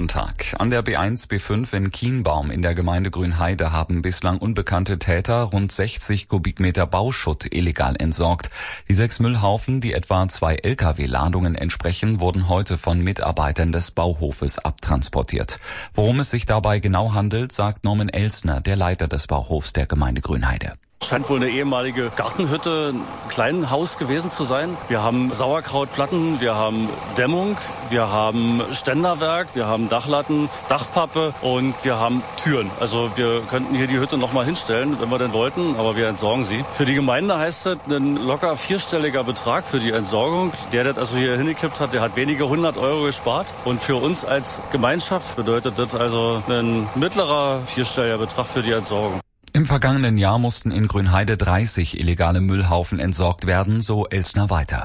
guten Tag. An der B1, B5 in Kienbaum in der Gemeinde Grünheide haben bislang unbekannte Täter rund 60 Kubikmeter Bauschutt illegal entsorgt. Die 6 Müllhaufen, die etwa 2 Lkw-Ladungen entsprechen, wurden heute von Mitarbeitern des Bauhofes abtransportiert. Worum es sich dabei genau handelt, sagt Norman Elsner, der Leiter des Bauhofs der Gemeinde Grünheide. Scheint wohl eine ehemalige Gartenhütte, ein kleines Haus gewesen zu sein. Wir haben Sauerkrautplatten, wir haben Dämmung, wir haben Ständerwerk, wir haben Dachlatten, Dachpappe und wir haben Türen. Also wir könnten hier die Hütte nochmal hinstellen, wenn wir denn wollten, aber wir entsorgen sie. Für die Gemeinde heißt das ein locker 4-stelliger Betrag für die Entsorgung. Der das also hier hingekippt hat, der hat wenige 100 Euro gespart. Und für uns als Gemeinschaft bedeutet das also ein mittlerer 4-stelliger Betrag für die Entsorgung. Im vergangenen Jahr mussten in Grünheide 30 illegale Müllhaufen entsorgt werden, so Elsner weiter.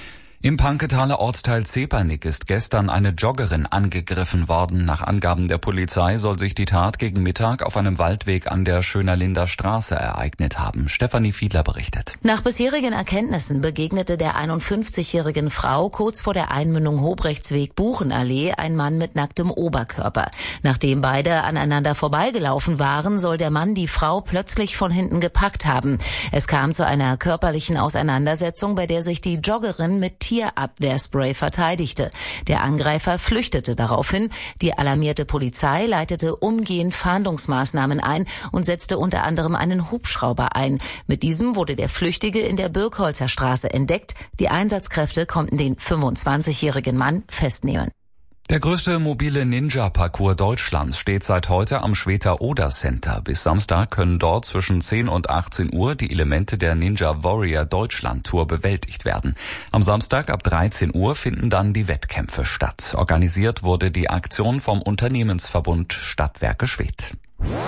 Im Panketaler Ortsteil Zepernick ist gestern eine Joggerin angegriffen worden. Nach Angaben der Polizei soll sich die Tat gegen Mittag auf einem Waldweg an der Schönerlinder Straße ereignet haben. Stefanie Fiedler berichtet. Nach bisherigen Erkenntnissen begegnete der 51-jährigen Frau kurz vor der Einmündung Hobrechtsweg-Buchenallee ein Mann mit nacktem Oberkörper. Nachdem beide aneinander vorbeigelaufen waren, soll der Mann die Frau plötzlich von hinten gepackt haben. Es kam zu einer körperlichen Auseinandersetzung, bei der sich die Joggerin mit Tierabwehrspray verteidigte. Der Angreifer flüchtete daraufhin. Die alarmierte Polizei leitete umgehend Fahndungsmaßnahmen ein und setzte unter anderem einen Hubschrauber ein. Mit diesem wurde der Flüchtige in der Birkholzer Straße entdeckt. Die Einsatzkräfte konnten den 25-jährigen Mann festnehmen. Der größte mobile Ninja-Parcours Deutschlands steht seit heute am Schweter-Oder Center. Bis Samstag können dort zwischen 10 und 18 Uhr die Elemente der Ninja Warrior Deutschland Tour bewältigt werden. Am Samstag ab 13 Uhr finden dann die Wettkämpfe statt. Organisiert wurde die Aktion vom Unternehmensverbund Stadtwerke Schwedt.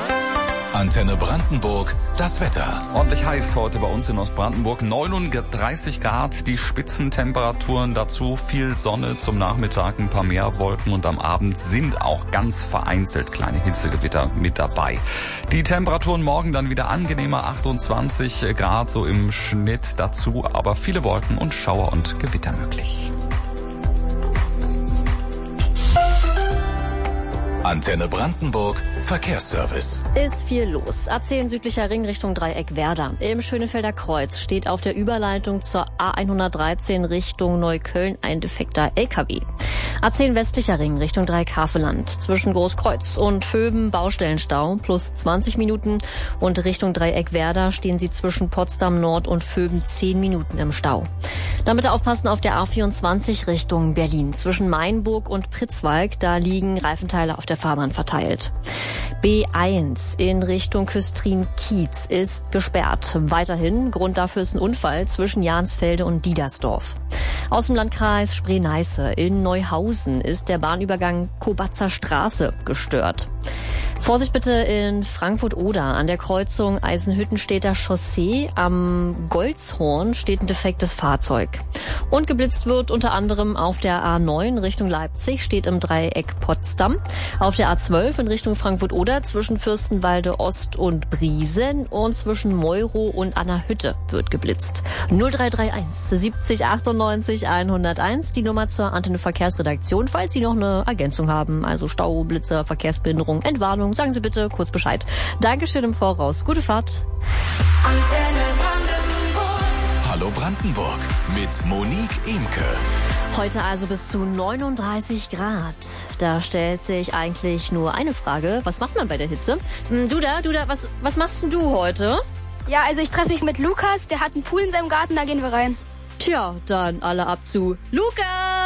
Antenne Brandenburg, das Wetter. Ordentlich heiß heute bei uns in Ostbrandenburg. 39 Grad, die Spitzentemperaturen dazu, viel Sonne, zum Nachmittag ein paar mehr Wolken und am Abend sind auch ganz vereinzelt kleine Hitzegewitter mit dabei. Die Temperaturen morgen dann wieder angenehmer, 28 Grad so im Schnitt dazu, aber viele Wolken und Schauer und Gewitter möglich. Antenne Brandenburg, Verkehrsservice. Ist viel los. A10 südlicher Ring Richtung Dreieck Werder. Im Schönefelder Kreuz steht auf der Überleitung zur A113 Richtung Neukölln ein defekter LKW. A10 westlicher Ring Richtung Dreieck Haveland. Zwischen Großkreuz und Vöben Baustellenstau plus 20 Minuten. Und Richtung Dreieck Werder stehen sie zwischen Potsdam Nord und Vöben 10 Minuten im Stau. Dann bitte aufpassen auf der A24 Richtung Berlin. Zwischen Mainburg und Pritzwalk, da liegen Reifenteile auf der Fahrbahn verteilt. B1 in Richtung Küstrin-Kiez ist gesperrt. Weiterhin, Grund dafür ist ein Unfall zwischen Jansfelde und Diedersdorf. Aus dem Landkreis Spree-Neiße in Neuhausen ist der Bahnübergang Kobatzer Straße gestört. Vorsicht bitte in Frankfurt-Oder. An der Kreuzung Eisenhüttenstädter Chaussee am Golzhorn steht ein defektes Fahrzeug. Und geblitzt wird unter anderem auf der A9 Richtung Leipzig, steht im Dreieck Potsdam. Auf der A12 in Richtung Frankfurt-Oder zwischen Fürstenwalde Ost und Briesen und zwischen Meuro und Anna-Hütte wird geblitzt. 0331 70 98 101, die Nummer zur Antenne Verkehrsredaktion, falls Sie noch eine Ergänzung haben, also Stau, Blitzer, Verkehrsbehinderung, Entwarnung, sagen Sie bitte kurz Bescheid. Dankeschön im Voraus. Gute Fahrt. Antenne Brandenburg. Hallo Brandenburg mit Monique Imke. Heute also bis zu 39 Grad. Da stellt sich eigentlich nur eine Frage. Was macht man bei der Hitze? Duda, was machst denn du heute? Ja, also ich treffe mich mit Lukas. Der hat einen Pool in seinem Garten, da gehen wir rein. Tja, dann alle ab zu Lukas!